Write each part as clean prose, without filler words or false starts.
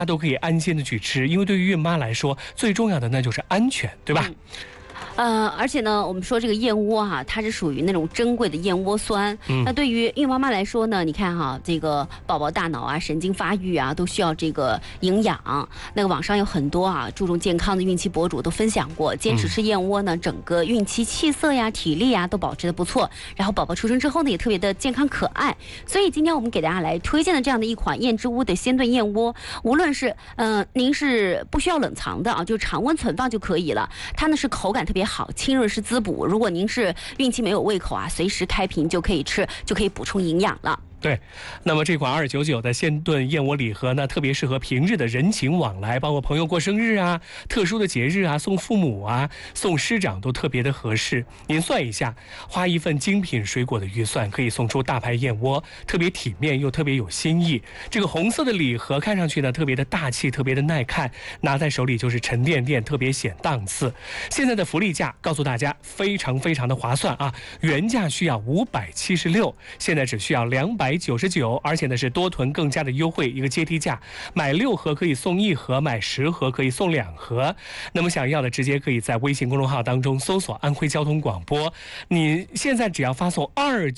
都可以安心的去吃，因为对于孕妈来说，最重要的那就是安全，对吧？ 而且呢，我们说这个燕窝哈，它是属于那种珍贵的燕窝酸。那对于孕妈妈来说呢，你看哈，这个宝宝大脑啊、神经发育啊，都需要这个营养。那个网上有很多注重健康的孕期博主都分享过，坚持吃燕窝呢，整个孕期气色呀、体力呀都保持得不错。然后宝宝出生之后呢，也特别的健康可爱。所以今天我们给大家来推荐的这样的一款燕之屋的鲜炖燕窝，无论是您是不需要冷藏的就常温存放就可以了。它呢是口感特别好，清润是滋补。如果您是孕期没有胃口随时开瓶就可以吃，就可以补充营养了。 对，那么这款299的鲜炖燕窝礼盒呢，特别适合平日的人情往来，包括朋友过生日啊、特殊的节日啊、送父母啊、送师长都特别的合适。您算一下，花一份精品水果的预算，可以送出大牌燕窝，特别体面又特别有新意。这个红色的礼盒看上去呢，特别的大气，特别的耐看，拿在手里就是沉甸甸，特别显档次。现在的福利价告诉大家，非常非常的划算啊！原价需要576，现在只需要299，而且呢是多囤更加的优惠，一个阶梯价，买6盒可以送1盒，买10盒可以送2盒。那么想要的直接可以在微信公众号当中搜索安徽交通广播，你现在只要发送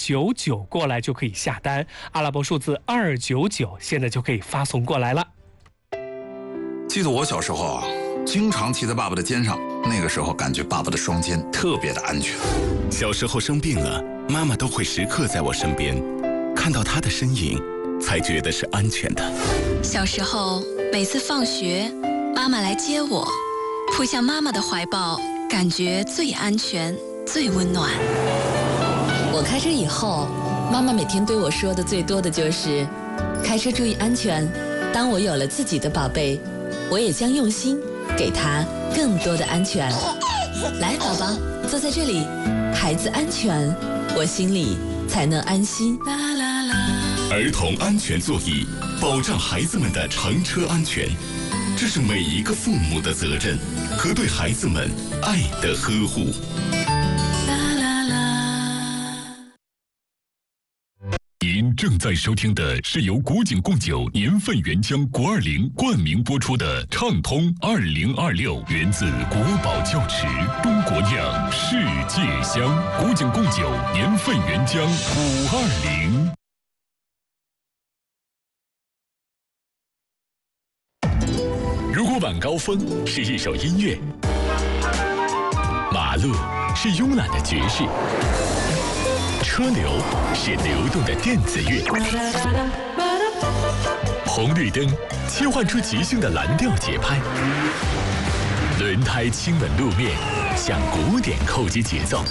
299过来就可以下单，阿拉伯数字299，现在就可以发送过来了。 记得我小时候经常骑在爸爸的肩上，那个时候感觉爸爸的双肩特别的安全。 小时候生病了，妈妈都会时刻在我身边，看到她的身影，才觉得是安全的。 小时候每次放学，妈妈来接我，扑向妈妈的怀抱，感觉最安全、最温暖。 我开车以后，妈妈每天对我说的最多的就是开车注意安全。当我有了自己的宝贝，我也将用心给他更多的安全。来，宝宝，坐在这里，孩子安全，我心里才能安心。 儿童安全座椅，保障孩子们的乘车安全，这是每一个父母的责任和对孩子们爱的呵护。 您正在收听的是由古井贡酒年份原浆520冠名播出的畅通2026，源自国宝窖池，中国酿，世界香。古井贡酒年份原浆520。如果晚高峰是一首音乐，马路是慵懒的爵士，车流是流动的电子乐，红绿灯切换出即兴的蓝调节拍，轮胎亲吻路面，向鼓点扣击节奏。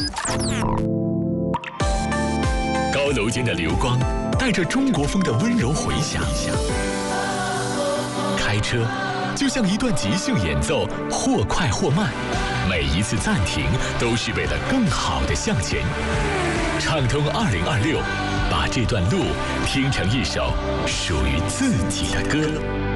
高楼间的流光带着中国风的温柔回响。开车就像一段即兴演奏，或快或慢，每一次暂停都是为了更好的向前。畅通2026，把这段路听成一首属于自己的歌。